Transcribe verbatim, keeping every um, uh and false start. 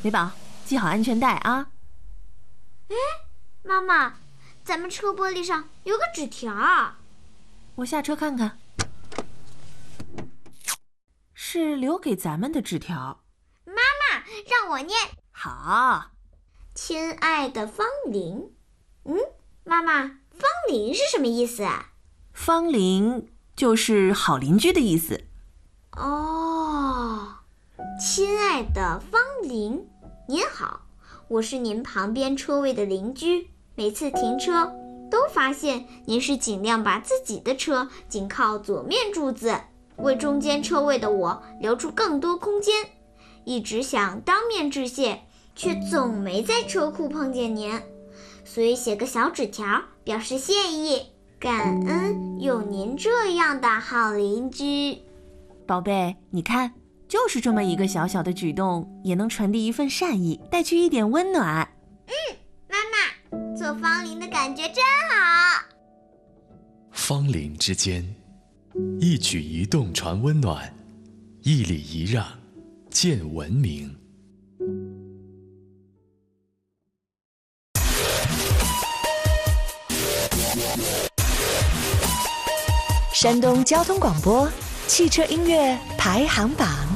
美宝，系好安全带啊。 哎，妈妈，咱们车玻璃上有个纸条。 我下车看看。是留给咱们的纸条。 妈妈，让我念。 好。 亲爱的方玲。嗯，妈妈，方玲是什么意思啊？ 方玲就是好邻居的意思。 哦，亲爱的方玲，您好，我是您旁边车位的邻居，每次停车都发现您是尽量把自己的车紧靠左面柱子，为中间车位的我留出更多空间，一直想当面致谢，却总没在车库碰见您，所以写个小纸条表示谢意，感恩有您这样的好邻居。 宝贝，你看，就是这么一个小小的举动，也能传递一份善意，带去一点温暖。 嗯，妈妈，做方玲的感觉真好。 方玲之间，一举一动传温暖，一礼一让见文明。 山东交通广播汽车音乐排行榜。